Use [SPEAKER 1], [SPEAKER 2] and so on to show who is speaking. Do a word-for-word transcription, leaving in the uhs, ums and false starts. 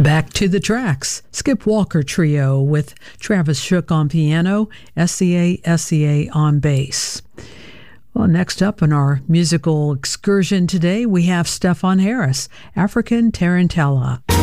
[SPEAKER 1] Back to the tracks. Skip Walker Trio with Travis Shook on piano, S E A S E A on bass. Well, next up in our musical excursion today, we have Stefon Harris, African Tarantella.